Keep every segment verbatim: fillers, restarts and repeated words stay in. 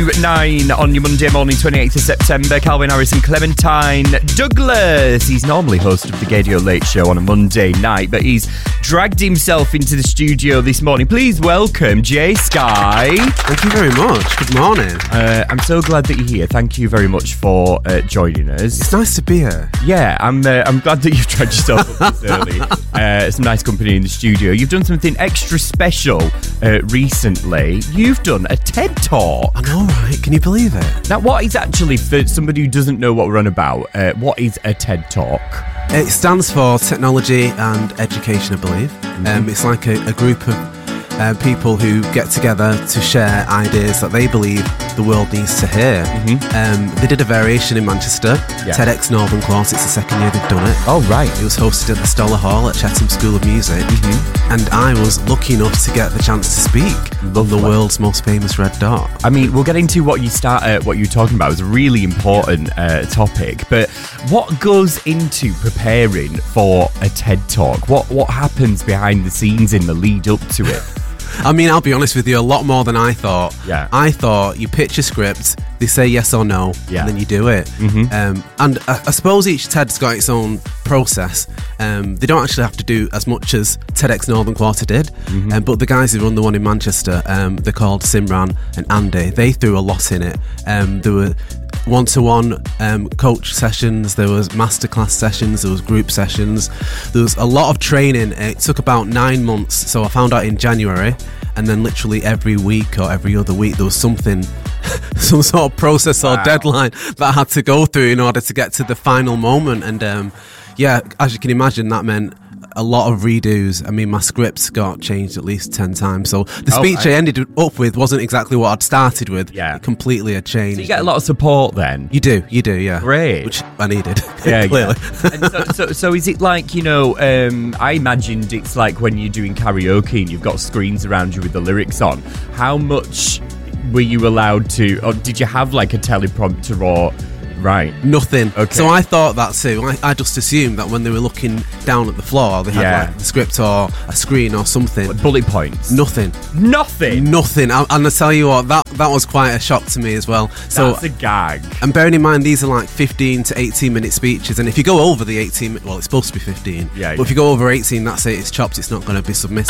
to nine on your Monday morning, twenty-eighth of September. Calvin Harris and Clementine Douglas. He's normally host of the Gaydio Late Show on a Monday night, but he's dragged himself into the studio this morning. Please welcome Jay Sky. Thank you very much. Good morning. Uh, I'm so glad that you're here. Thank you very much for uh, joining us. It's nice to be here. Yeah, I'm uh, I'm glad that you've dragged yourself up this early. Uh, some nice company in the studio. You've done something extra special uh, recently. You've done a TED Talk. I know, right? Can you believe it? Now, what is actually, for somebody who doesn't know what we're on about, uh, what is a TED Talk? It stands for Technology and Education, I believe. Mm-hmm. Um, it's like a, a group of uh, people who get together to share ideas that they believe the world needs to hear. Mm-hmm. Um, they did a variation in Manchester, yeah. TEDx Northern Court. It's the second year they've done it. Oh, right. It was hosted at the Stoller Hall at Chetham School of Music. Mm-hmm. And I was lucky enough to get the chance to speak on the world's most famous red dot. I mean, we'll get into what you start, uh, what you're talking about. It's a really important uh, topic. But what goes into preparing for a TED Talk? What what happens behind the scenes in the lead up to it? I mean, I'll be honest with you, a lot more than I thought. Yeah. I thought you pitch a script, they say yes or no, yeah. and then you do it. Mm-hmm. Um, and I, I suppose each TED's got its own process. Um, they don't actually have to do as much as TEDx Northern Quarter did. Mm-hmm. Um, but the guys who run the one in Manchester, um, they're called Simran and Andy. They threw a lot in it. Um, there were one-to-one um, coach sessions, there was masterclass sessions, there was group sessions, there was a lot of training. It took about nine months, so I found out in January, and then literally every week or every other week there was something, some sort of process or wow. deadline that I had to go through in order to get to the final moment. And um, yeah, as you can imagine, that meant a lot of redos. I mean, my scripts got changed at least ten times. So the speech oh, I, I ended up with wasn't exactly what I'd started with. Yeah. It completely had changed. So you get a lot of support then? You do, you do, yeah. Great. Which I needed, yeah, clearly. Yeah. And so, so, so is it like, you know, um, I imagined it's like when you're doing karaoke and you've got screens around you with the lyrics on. How much were you allowed to, or did you have like a teleprompter or... Right. Nothing. Okay. So I thought that too. I, I just assumed that when they were looking down at the floor, they had yeah. like the script or a screen or something. What, bullet points? Nothing. Nothing? Nothing. I, and I tell you what, that, that was quite a shock to me as well. So, that's a gag. And bearing in mind, these are like fifteen to eighteen minute speeches. And if you go over the eighteen, well, it's supposed to be fifteen. Yeah. But yeah. if you go over eighteen, that's it. It's chopped. It's not going to be submitted.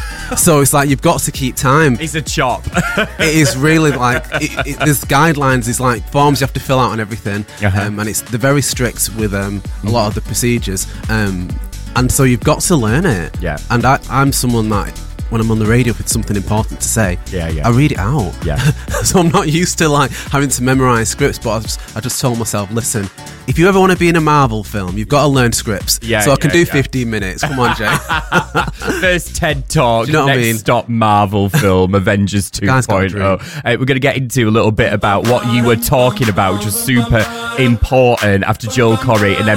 So it's like you've got to keep time. It's a chop. It is really like, it, it, there's guidelines, there's like forms you have to fill out and everything. Uh-huh. Um, and it's they're very strict with um, a lot of the procedures. Um, and so you've got to learn it. Yeah. And I, I'm someone that, when I'm on the radio with something important to say, yeah, yeah. I read it out. Yeah. So I'm not used to like having to memorize scripts, but I just, I just told myself, listen, if you ever want to be in a Marvel film, you've got to learn scripts. Yeah, so I can yeah, do yeah. fifteen minutes. Come on, Jay. First TED Talk, Do you know next what I mean? stop Marvel film, Avengers two point oh. Uh, we're going to get into a little bit about what you were talking about, which was super important after Joel Corey and then